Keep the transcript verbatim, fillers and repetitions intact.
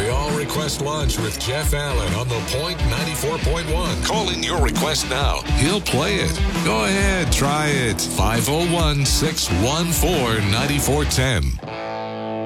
We all request lunch with Jeff Allen on the Point ninety-four point one. Call in your request now. He'll play it. Go ahead, try it. five oh one, six one four, nine four one oh.